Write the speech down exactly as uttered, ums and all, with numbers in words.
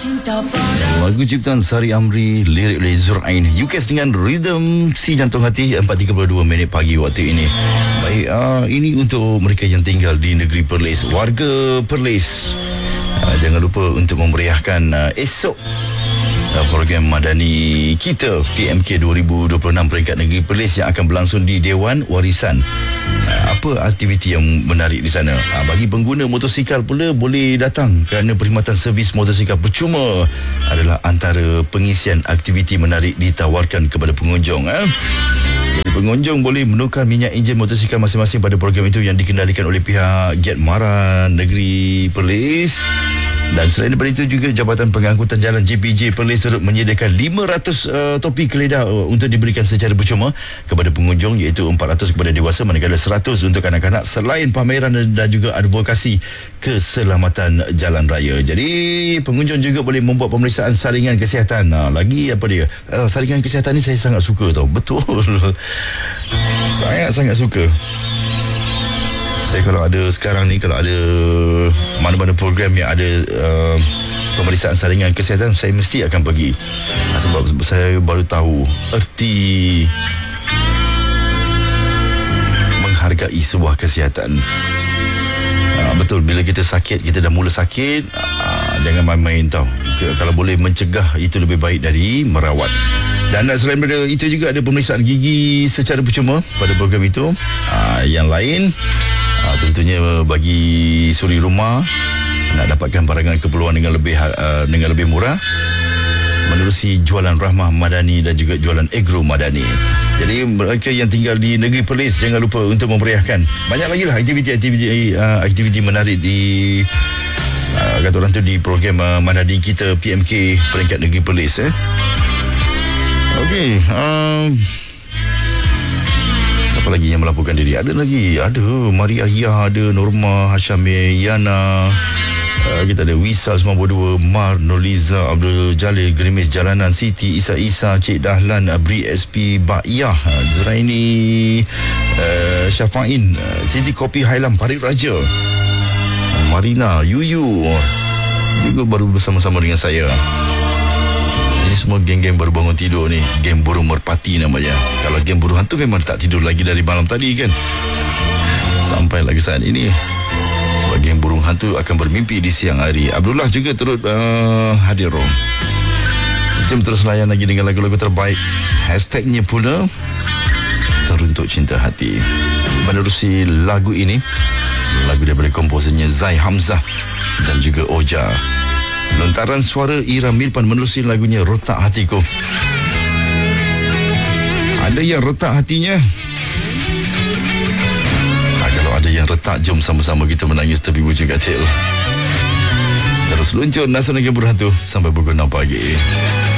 Lagu ciptaan Sari Amri, lirik oleh Zurain, Yukes dengan Rhythm Si Jantung Hati. Empat tiga puluh dua minit pagi waktu ini. Baik, uh, ini untuk mereka yang tinggal di negeri Perlis, warga Perlis. uh, Jangan lupa untuk memeriahkan uh, esok uh, program Madani kita P M K dua ribu dua puluh enam peringkat negeri Perlis yang akan berlangsung di Dewan Warisan. Apa aktiviti yang menarik di sana? Bagi pengguna motosikal pula boleh datang kerana perkhidmatan servis motosikal percuma adalah antara pengisian aktiviti menarik ditawarkan kepada pengunjung. Jadi pengunjung boleh menukar minyak enjin motosikal masing-masing pada program itu yang dikendalikan oleh pihak Jet Mara Negeri Perlis. Dan selain daripada itu juga Jabatan Pengangkutan Jalan J P J Perlis turut menyediakan lima ratus uh, topi keledah uh, untuk diberikan secara percuma kepada pengunjung, iaitu empat ratus kepada dewasa manakala seratus untuk kanak-kanak, selain pameran dan, dan juga advokasi keselamatan jalan raya. Jadi pengunjung juga boleh membuat pemeriksaan saringan kesihatan. uh, Lagi apa dia uh, saringan kesihatan ni saya sangat suka tau. Betul. Sangat-sangat suka. Saya kalau ada sekarang ni, kalau ada mana-mana program yang ada uh, pemeriksaan saringan kesihatan, saya mesti akan pergi. Sebab saya baru tahu erti menghargai sebuah kesihatan. uh, Betul, bila kita sakit, kita dah mula sakit, uh, jangan main-main tau. Kalau boleh mencegah, itu lebih baik dari merawat. Dan selain daripada itu juga ada pemeriksaan gigi secara percuma pada program itu. uh, Yang lain, Uh, tentunya bagi suri rumah nak dapatkan barangan keperluan dengan lebih uh, dengan lebih murah, menerusi jualan Rahmah Madani dan juga jualan Agro Madani. Jadi mereka yang tinggal di negeri Perlis, jangan lupa untuk memeriahkan. Banyak lagi lah aktiviti-aktiviti uh, aktiviti menarik di uh, kata orang tu di program uh, Madani kita P M K peringkat negeri Perlis. eh. Okey, um, siapa lagi yang melaporkan diri? Ada lagi, ada Maria Hia, ada Norma Hashami Yana, uh, kita ada Wisal sembilan puluh dua, Mar Noliza, Abdul Jalil, Grimis Jalanan, Siti Isa Isa, Cik Dahlan, Abri S P Ba'iyah, uh, Zuraini, uh, Syafain, uh, Siti Kopi Hailam, Parit Raja, uh, Marina, Yuyu juga baru bersama-sama dengan saya. Ini semua geng-geng baru bangun tidur ni. Geng burung merpati namanya. Kalau geng burung hantu memang tak tidur lagi dari malam tadi kan. Sampai lagi saat ini. Sebab geng burung hantu akan bermimpi di siang hari. Abdullah juga turut uh, hadir. Jom terus layan lagi dengan lagu-lagu terbaik. Hashtagnya pula Teruntuk Cinta Hati. Menerusi lagu ini, lagu daripada komposernya Zai Hamzah dan juga Oja. Lontaran suara Ira Milpan menerusi lagunya Rotak Hatiku. Ada yang retak hatinya? Nah, kalau ada yang retak, jom sama-sama kita menangis tepi bujung katil. Terus luncur Nasional Geng Burung Hantu sampai pukul enam pagi.